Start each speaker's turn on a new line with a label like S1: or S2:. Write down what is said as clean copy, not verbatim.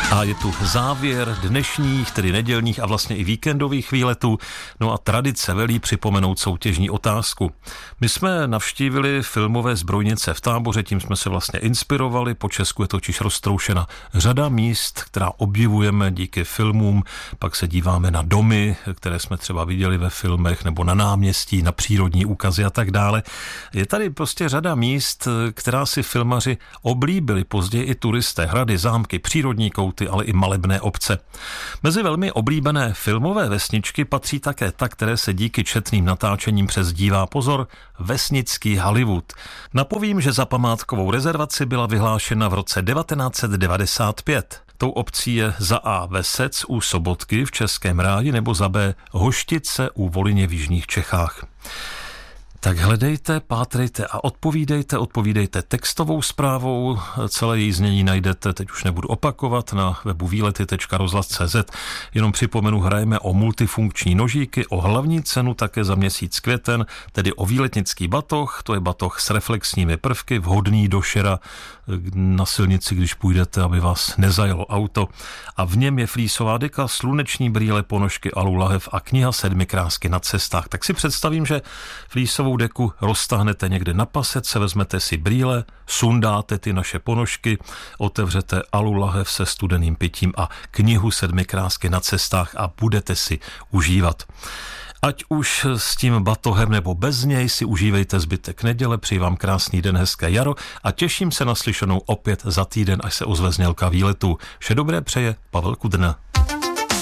S1: A je tu závěr dnešních, tedy nedělních a vlastně i víkendových výletů. No a tradice velí připomenout soutěžní otázku. My jsme navštívili filmové zbrojnice v Táboře, tím jsme se vlastně inspirovali. Po Česku je totiž roztroušena řada míst, která obdivujeme díky filmům. Pak se díváme na domy, které jsme třeba viděli ve filmech, nebo na náměstí, na přírodní úkazy a tak dále. Je tady prostě řada míst, která si filmaři oblíbili, později i turisté, hrady, zámky, přírodní kouty, ale i malebné obce. Mezi velmi oblíbené filmové vesničky patří také ta, které se díky četným natáčením přezdívá, pozor, vesnický Hollywood. Napovím, že za památkovou rezervaci byla vyhlášena v roce 1995. Tou obcí je za A Vesec u Sobotky v Českém Ráji nebo za B Hoštice u Volyně v jižních Čechách. Tak hledejte, pátrejte a odpovídejte textovou zprávou. Celé její znění najdete, teď už nebudu opakovat, na webu výlety.rozhlas.cz. Jenom připomenu, hrajeme o multifunkční nožíky, o hlavní cenu také za měsíc květen, tedy o výletnický batoh. To je batoh s reflexními prvky, vhodný do šera na silnici, když půjdete, aby vás nezajelo auto. A v něm je flísová deka, sluneční brýle, ponožky, alu lahev a kniha 7 krásky na cestách. Tak si představím, že flísovou deku roztáhnete někde na pasece, vezmete si brýle, sundáte ty naše ponožky, otevřete alu lahev se studeným pitím a knihu 7 krásky na cestách a budete si užívat. Ať už s tím batohem nebo bez něj si užívejte zbytek neděle, přeji vám krásný den, hezké jaro a těším se na slyšenou opět za týden, až se ozve znělka výletu. Vše dobré přeje Pavel Kudrna.